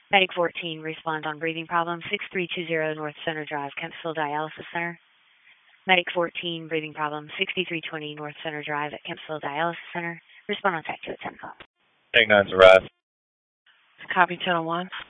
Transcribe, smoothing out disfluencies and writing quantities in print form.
Medic 14, respond on breathing problem, 6320 North Center Drive, Kempsville Dialysis Center. Medic 14, breathing problem, 6320 North Center Drive at Kempsville Dialysis Center. Respond on tech to a 10 call. Take 9's arrive. Copy 1001.